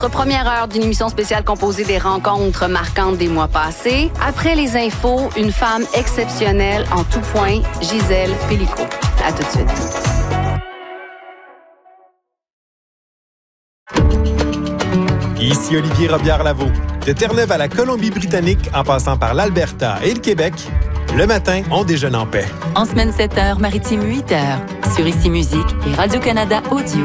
Première heure d'une émission spéciale composée des rencontres marquantes des mois passés. Après les infos, une femme exceptionnelle en tout point, Gisèle Pélicaud. À tout de suite. Ici Olivier Robillard-Lavaux. De Terre-Neuve à la Colombie-Britannique, en passant par l'Alberta et le Québec, le matin, on déjeune en paix. En semaine 7h, maritime 8h, sur Ici Musique et Radio-Canada Audio.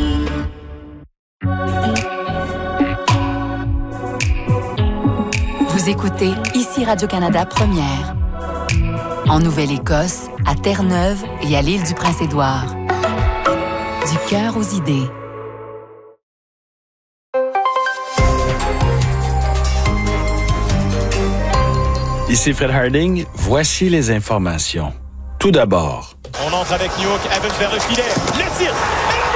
Vous écoutez Ici Radio-Canada Première. En Nouvelle-Écosse, à Terre-Neuve et à l'île du Prince-Édouard. Du cœur aux idées. Ici Fred Harding, voici les informations. Tout d'abord. On entre avec New York, Evans vers le filet, le tir, et le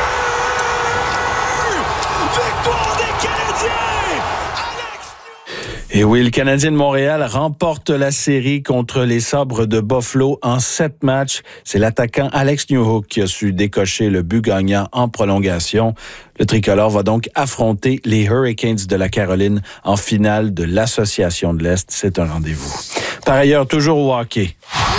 but! Victoire des Canadiens! Et oui, le Canadien de Montréal remporte la série contre les Sabres de Buffalo en 7 matchs. C'est l'attaquant Alex Newhook qui a su décocher le but gagnant en prolongation. Le tricolore va donc affronter les Hurricanes de la Caroline en finale de l'Association de l'Est. C'est un rendez-vous. Par ailleurs, toujours au hockey.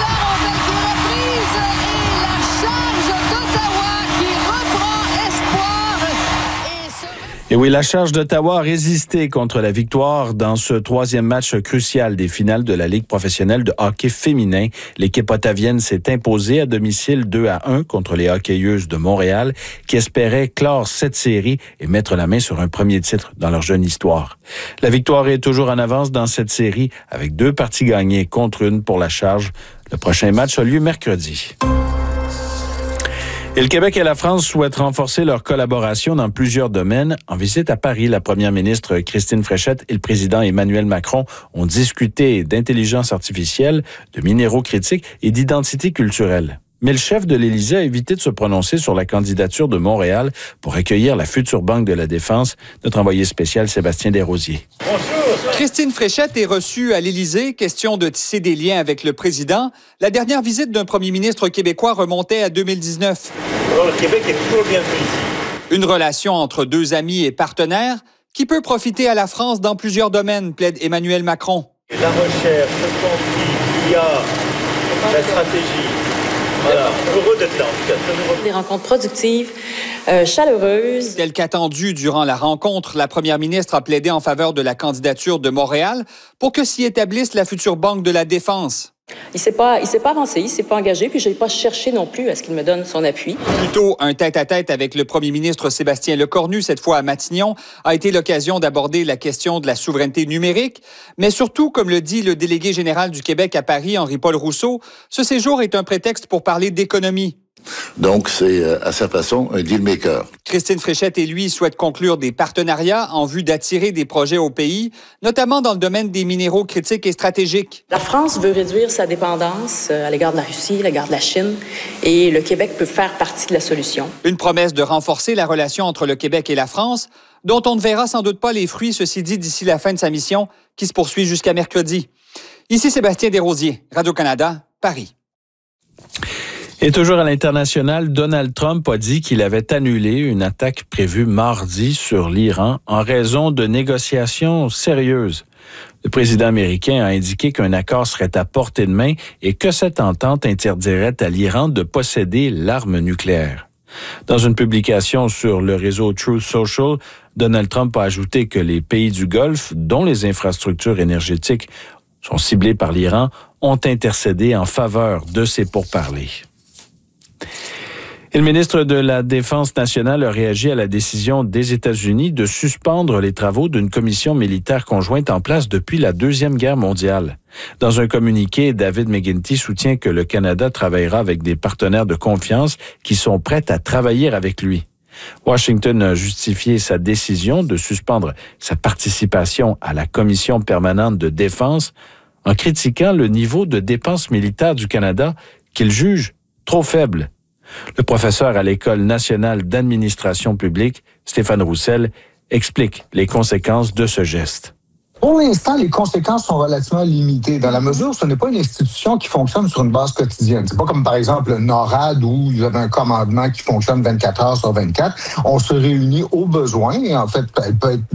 Et oui, la Charge d'Ottawa a résisté contre la victoire dans ce 3e match crucial des finales de la Ligue professionnelle de hockey féminin. L'équipe ottavienne s'est imposée à domicile 2-1 contre les hockeyeuses de Montréal qui espéraient clore cette série et mettre la main sur un premier titre dans leur jeune histoire. La victoire est toujours en avance dans cette série avec 2 parties gagnées contre une pour la Charge. Le prochain match a lieu mercredi. Et le Québec et la France souhaitent renforcer leur collaboration dans plusieurs domaines. En visite à Paris, la première ministre Christine Fréchette et le président Emmanuel Macron ont discuté d'intelligence artificielle, de minéraux critiques et d'identité culturelle. Mais le chef de l'Élysée a évité de se prononcer sur la candidature de Montréal pour accueillir la future Banque de la Défense. Notre envoyé spécial Sébastien Desrosiers. Bonjour. Christine Fréchette est reçue à l'Élysée. Question de tisser des liens avec le président. La dernière visite d'un premier ministre québécois remontait à 2019. Alors, le Québec est toujours bienvenu ici. Une relation entre 2 amis et partenaires qui peut profiter à la France dans plusieurs domaines, plaide Emmanuel Macron. La recherche, le conflit, l'IA, la stratégie. Voilà, heureux d'être là en tout cas. Des rencontres productives, chaleureuses. Tel qu'attendu durant la rencontre, la première ministre a plaidé en faveur de la candidature de Montréal pour que s'y établisse la future Banque de la Défense. Il s'est pas avancé, il s'est pas engagé, puis je n'ai pas cherché non plus à ce qu'il me donne son appui. Plutôt un tête-à-tête avec le premier ministre Sébastien Lecornu, cette fois à Matignon, a été l'occasion d'aborder la question de la souveraineté numérique. Mais surtout, comme le dit le délégué général du Québec à Paris, Henri-Paul Rousseau, ce séjour est un prétexte pour parler d'économie. Donc, c'est à sa façon un deal-maker. Christine Fréchette et lui souhaitent conclure des partenariats en vue d'attirer des projets au pays, notamment dans le domaine des minéraux critiques et stratégiques. La France veut réduire sa dépendance à l'égard de la Russie, à l'égard de la Chine, et le Québec peut faire partie de la solution. Une promesse de renforcer la relation entre le Québec et la France, dont on ne verra sans doute pas les fruits, ceci dit, d'ici la fin de sa mission, qui se poursuit jusqu'à mercredi. Ici Sébastien Desrosiers, Radio-Canada, Paris. Et toujours à l'international, Donald Trump a dit qu'il avait annulé une attaque prévue mardi sur l'Iran en raison de négociations sérieuses. Le président américain a indiqué qu'un accord serait à portée de main et que cette entente interdirait à l'Iran de posséder l'arme nucléaire. Dans une publication sur le réseau Truth Social, Donald Trump a ajouté que les pays du Golfe, dont les infrastructures énergétiques sont ciblées par l'Iran, ont intercédé en faveur de ces pourparlers. Et le ministre de la Défense nationale a réagi à la décision des États-Unis de suspendre les travaux d'une commission militaire conjointe en place depuis la Deuxième Guerre mondiale. Dans un communiqué, David McGuinty soutient que le Canada travaillera avec des partenaires de confiance qui sont prêts à travailler avec lui. Washington a justifié sa décision de suspendre sa participation à la Commission permanente de défense en critiquant le niveau de dépenses militaires du Canada qu'il juge trop faible. Le professeur à l'École nationale d'administration publique, Stéphane Roussel, explique les conséquences de ce geste. Pour l'instant, les conséquences sont relativement limitées dans la mesure où ce n'est pas une institution qui fonctionne sur une base quotidienne. C'est pas comme, par exemple, le NORAD où il y avait un commandement qui fonctionne 24 heures sur 24. On se réunit au besoin et en fait, elle peut être